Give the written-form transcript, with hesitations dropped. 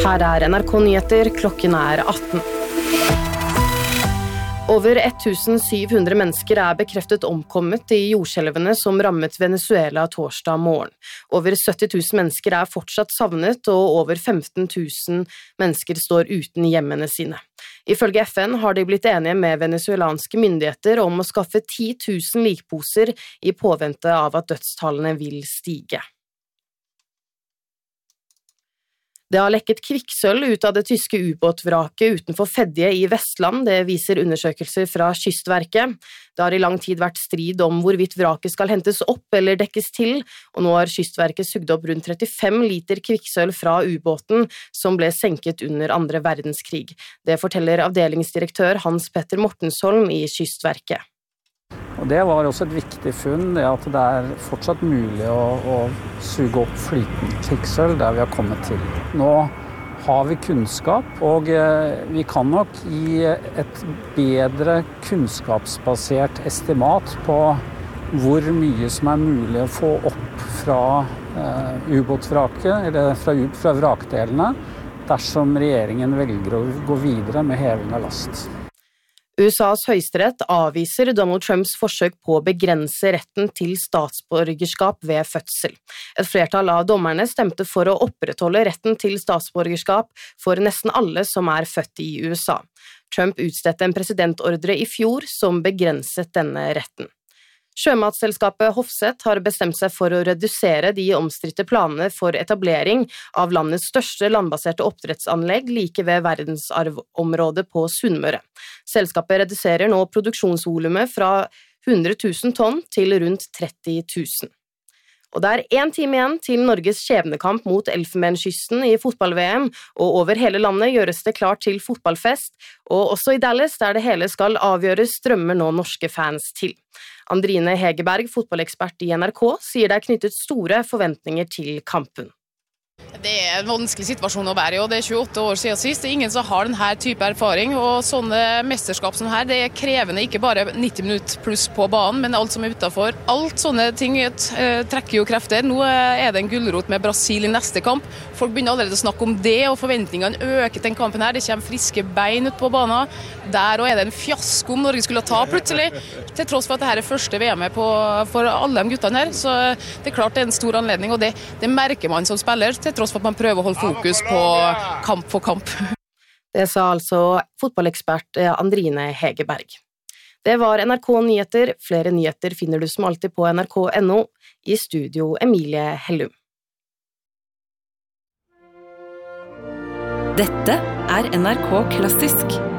Her NRK Nyheter, klokken 18. Over 1700 mennesker bekreftet omkommet i jordskjelvene som rammet Venezuela torsdag morgen. Over 70 000 mennesker fortsatt savnet, og over 15 000 mennesker står uten hjemmene sine. Ifølge FN har de blitt enige med venezuelanske myndigheter om å skaffe 10 000 likposer i påvente av at dødstallene vil stige. Det har lekket kvikksølv ut av det tyske ubåtvraket utenfor Fedje i Vestland, det viser undersøkelser fra Kystverket. Det har i lang tid vært strid om hvorvidt vraket skal hentes opp eller dekkes til, og nå har Kystverket sugd opp rundt 35 liter kvikksølv fra ubåten som ble senket under andre verdenskrig. Det forteller avdelingsdirektør Hans Petter Mortensholm i Kystverket. Og det var også et viktig funn, det at det fortsatt mulig å suge opp flytende kvikksølv der vi har kommet til. Nå har vi kunnskap, og vi kan nok gi et bedre kunnskapsbasert estimat på hvor mye som mulig å få opp fra ubåtvraket, eller fra vrakdelene, dersom regjeringen velger å gå videre med heving av last. USAs høyesterett avviser Donald Trumps forsøk på å begrense retten til statsborgerskap ved fødsel. Et flertall av dommerne stemte for å opprettholde retten til statsborgerskap for nesten alle som født i USA. Trump utstedte en presidentordre i fjor som begrenset denne retten. Sjømatselskapet Hofseth har bestemt seg for å redusere de omstridte planene for etablering av landets største landbaserte oppdrettsanlegg like ved verdensarvområdet på Sunnmøre. Selskapet reduserer nå produksjonsvolumet fra 100 000 tonn til rundt 30 000. Og det 1 time igjen til Norges skjebnekamp mot Elfenbenskysten i fotball-VM, og over hele landet gjøres det klart til fotballfest, og også i Dallas, der det hele skal avgjøres, strømmer nå norske fans til. Andrine Hegerberg, fotballekspert i NRK, sier det knyttet store forventninger til kampen. Det en vanskelig situasjon å være i, og det 28 år siden sist. Det ingen som har denne type erfaring, og sånne mesterskap som her, det krevende ikke bare 90 minutter pluss på banen, men alt som utenfor. Alt sånne ting trekker jo krefter. Nå det en gullrot med Brasil i neste kamp. Folk begynner allerede å snakke om det, og forventningene øker til den kampen her. Det kommer friske bein ut på banen. Der og det en fiasko om Norge skulle ta plutselig, til tross for at dette første VM for alle de guttene her. Så det klart det en stor anledning, og det merker man som spiller, til tross for at man prøver å holde fokus på kamp for kamp. Det sa altså fotballekspert Andrine Hegerberg. Det var NRK Nyheter. Flere nyheter finner du som alltid på nrk.no. I studio Emilie Hellum. Dette NRK Klassisk.